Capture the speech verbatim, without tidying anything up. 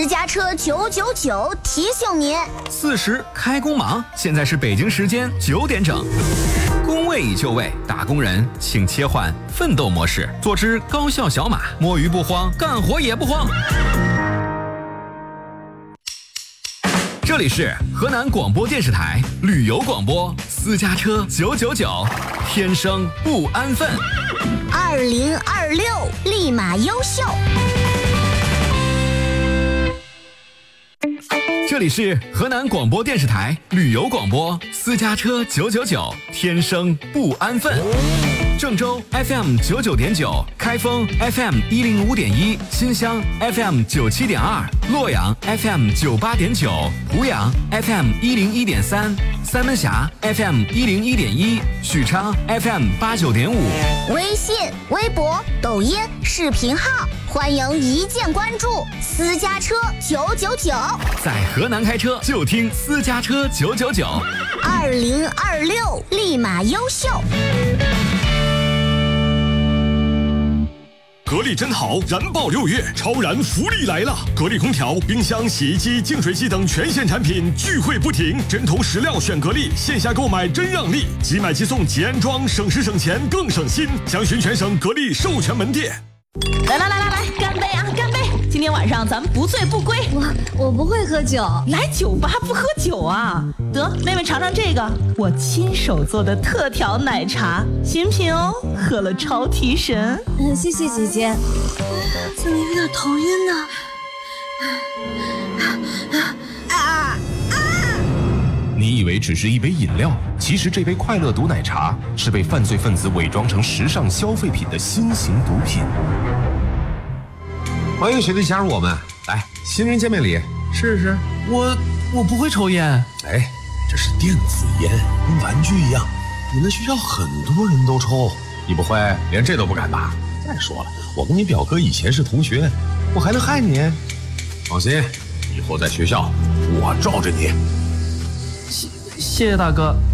私家车九九九提醒您： 四十开工忙，现在是北京时间九点整。工位已就位，打工人请切换奋斗模式，做只高效小马，摸鱼不慌，干活也不慌。这里是河南广播电视台旅游广播，私家车九九九，天生不安分。 二零二六立马优秀。 这里是河南广播电视台旅游广播，私家车九九九，天生不安分。郑州 F M 九九点九，开封 F M 一零五点一，新乡 F M 九七点二，洛阳 F M 九八点九，湖阳 F M 一零一点三，三门峡 F M 一零一点一，许昌 F M 八九点五。 微信、微博、抖音、视频号，欢迎一键关注。私家车九九九， 在河南开车就听私家车九九九。 二零二六立马优秀。 格力真好，燃爆六月，超燃福利来了！格力空调、冰箱、洗衣机、净水器等全线产品聚会不停，针头实料选格力，线下购买真让利，即买即送即安装，省时省钱更省心。详询全省格力授权门店。 来来来来来，干杯啊，干杯！今天晚上咱们不醉不归。 我我不会喝酒， 来酒吧不喝酒啊？得，妹妹尝尝这个，我亲手做的特调奶茶，新品哦，喝了超提神。 嗯，谢谢姐姐。怎么有点头晕呢？啊啊！ 你以为只是一杯饮料，其实这杯快乐毒奶茶是被犯罪分子伪装成时尚消费品的新型毒品。 欢迎学弟加入我们，来，新人见面礼，试试。 我我不会抽烟。 哎，这是电子烟，跟玩具一样，你们学校很多人都抽，你不会连这都不敢吧？再说了，我跟你表哥以前是同学，我还能害你？放心，以后在学校我罩着你。 谢谢谢大哥。